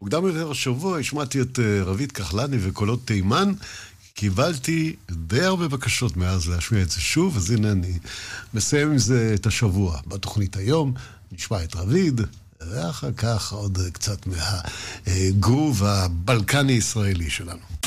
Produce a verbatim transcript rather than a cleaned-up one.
מוקדם יותר השבוע השמעתי את רבית כחלני וקולות תימן, קיבלתי די הרבה בקשות מאז להשמיע את זה שוב, אז הנה אני מסיים עם זה את השבוע. בתוכנית היום נשמע את רביד, ואחר כך עוד קצת מהגרוב הבלקני ישראלי שלנו.